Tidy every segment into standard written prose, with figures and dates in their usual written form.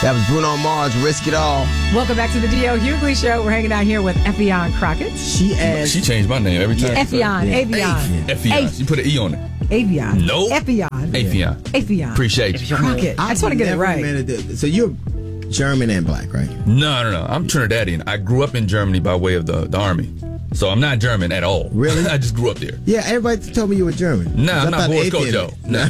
That was Bruno Mars, Risk It All. Welcome back to the D.L. Hughley Show. We're hanging out here with Effion Crockett. She changed my name every time. Effion. Effion. You put an E on it. Avion. No. Effion. Affion. Appreciate you. Crockett. I just want to get it right. So you're German and black, right? No. I'm Trinidadian. I grew up in Germany by way of the army. So I'm not German at all. Really? I just grew up there. Yeah, everybody told me you were German. No, I'm not Boris Kojo. No.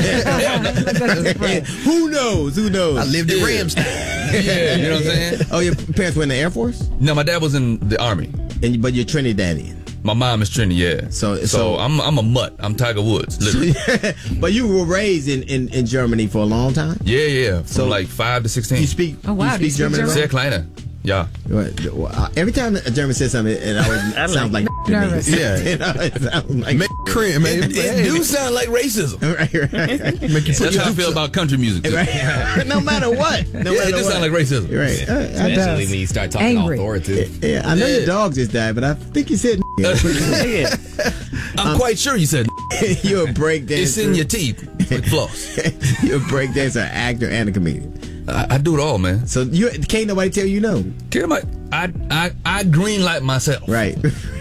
Who knows? I lived in Ramstein. Yeah, you know what I'm saying? Oh, your parents were in the Air Force? No, my dad was in the army. But you're Trinidadian. My mom is Trini, yeah. So I'm a mutt. I'm Tiger Woods, literally. But you were raised in Germany for a long time? Yeah. From like 5 to 16. You speak? Oh wow, you speak German? Sehr kleiner. Yeah. Every time a German says something, it always sounds like nervous. Yeah. It sounds like Cream, man. It do sound like racism. right. That's how I feel about country music. Too. Right. No matter what. It just sounds like racism. Right. Especially when you start talking Angry. all authoritative. Yeah, I know your dog just died, but I think you said I'm quite sure you said you're a break dancer. it's in your teeth like floss. You're a break dancer, actor, and a comedian. I do it all, man. So you can't nobody tell you no. I green light myself. Right.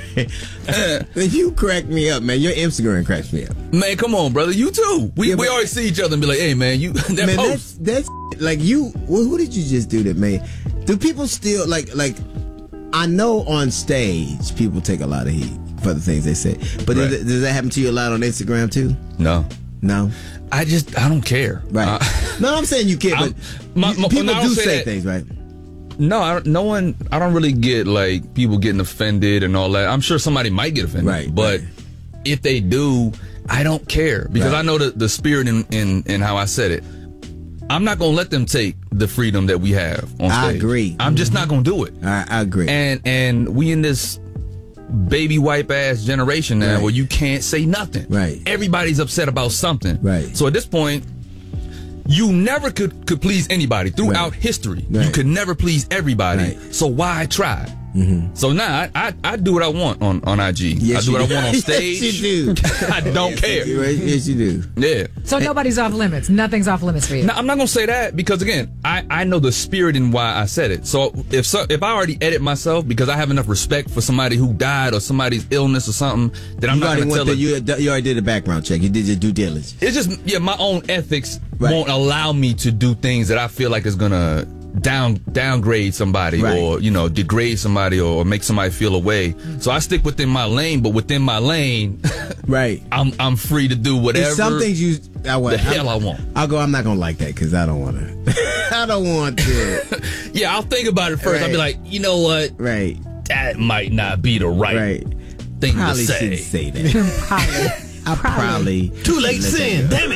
You crack me up, man. Your Instagram cracks me up. Man, come on, brother. You too. We always see each other and be like, hey, man, you that Man, post. that's like you. Who did you just do that, man? Do people still like? I know on stage people take a lot of heat for the things they say, but Right. does that happen to you a lot on Instagram too? No. I don't care. Right. No, I'm saying you care, but people no, I do don't say that. things, right? No, I don't really get like people getting offended and all that. I'm sure somebody might get offended, Right, but right. if they do, I don't care because Right. I know the spirit in how I said it. I'm not gonna let them take the freedom that we have on stage. I agree. I'm just not gonna do it. I agree. And we in this baby wipe ass generation now Right. where you can't say nothing. Right. Everybody's upset about something. Right. So at this point, you never could please anybody throughout Right. history. Right. You could never please everybody. Right. So why try? Mm-hmm. So now I do what I want on IG. Yes, I do what you I want on do. stage. Yes, you do. I don't care. Yes, you do. Yeah. So nobody's off limits. Nothing's off limits for you. Now, I'm not gonna say that because again, I know the spirit in why I said it. So if I already edit myself because I have enough respect for somebody who died or somebody's illness or something, then I'm You not already gonna tell it. you already did a background check. You did your due diligence. It's just my own ethics Right. won't allow me to do things that I feel like is gonna downgrade somebody Right. or degrade somebody or make somebody feel away. So I stick within my lane, but within my lane, Right. I'm free to do whatever. There's some things I want. I want. I'll go. I'm not gonna like that because I don't want to. I don't want to. Yeah, I'll think about it first. Right. I'll be like, you know what? Right. That might not be the right thing Probably to say. shouldn't say that. I probably Too late sin. Damn it.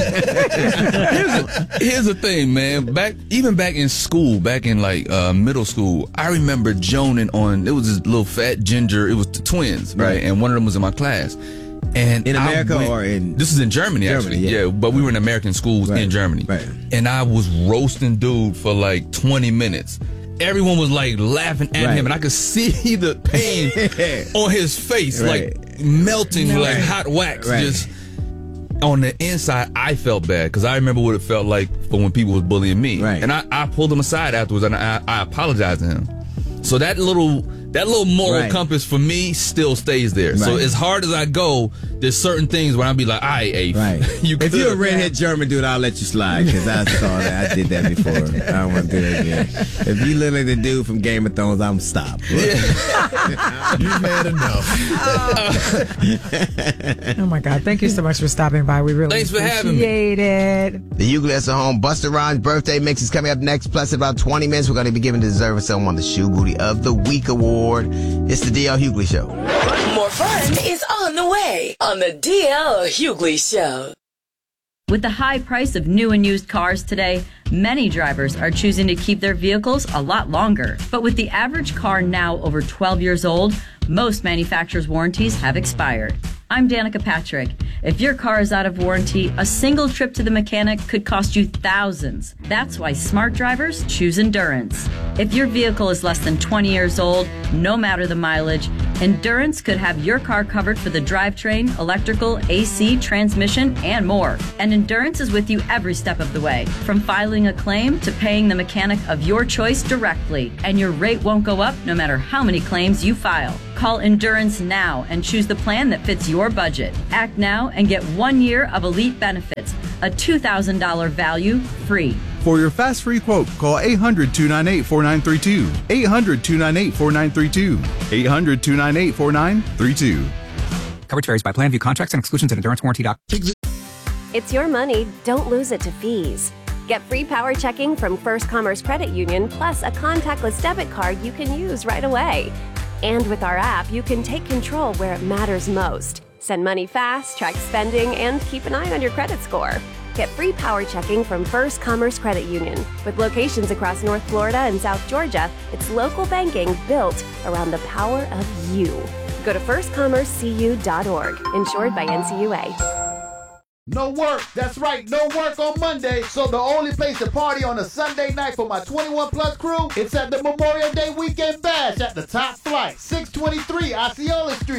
Here's the thing, man. Back in school, back in like middle school, I remember joning on. It was this little fat ginger. It was the twins, right? And one of them was in my class. And in America or in this is in Germany actually. Yeah, but we were in American schools in Germany. Right. And I was roasting dude for like 20 minutes. Everyone was like laughing at him, and I could see the pain on his face, like melting like hot wax. Just on the inside, I felt bad because I remember what it felt like for when people was bullying me. Right. And I pulled him aside afterwards, and I apologized to him. So that little moral compass for me still stays there. So as hard as I go, there's certain things where I'll be like, "I Ace, if you're a redhead German dude, I'll let you slide because I saw that. I did that before. I don't want to do that again. If you look like the dude from Game of Thrones, I'm stopped. You're mad enough. Oh my God! Thank you so much for stopping by. We really Thanks for having me. appreciate it. The Hughley at home. Busta Rhymes birthday mix is coming up next. Plus, in about 20 minutes, we're going to be giving the deserving someone the Shoe Booty of the Week award. It's the D.L. Hughley Show. More fun is on the way on the D.L. Hughley Show. With the high price of new and used cars today, many drivers are choosing to keep their vehicles a lot longer. But with the average car now over 12 years old, most manufacturers' warranties have expired. I'm Danica Patrick. If your car is out of warranty, a single trip to the mechanic could cost you thousands. That's why smart drivers choose Endurance. If your vehicle is less than 20 years old, no matter the mileage, Endurance could have your car covered for the drivetrain, electrical, AC, transmission, and more. And Endurance is with you every step of the way, from filing a claim to paying the mechanic of your choice directly. And your rate won't go up no matter how many claims you file. Call Endurance now and choose the plan that fits your budget. Act now and get 1 year of elite benefits, a $2,000 value free. For your fast free quote, call 800-298-4932. 800-298-4932. 800-298-4932. Coverage varies by plan. View contracts and exclusions at endurancewarranty.com. It's your money. Don't lose it to fees. Get free power checking from First Commerce Credit Union, plus a contactless debit card you can use right away. And with our app, you can take control where it matters most. Send money fast, track spending, and keep an eye on your credit score. Get free power checking from First Commerce Credit Union. With locations across North Florida and South Georgia, it's local banking built around the power of you. Go to firstcommercecu.org. Insured by NCUA. No work. That's right. No work on Monday. So the only place to party on a Sunday night for my 21 plus crew, it's at the Memorial Day Weekend Bash at the Top Flight, 623 Osceola Street.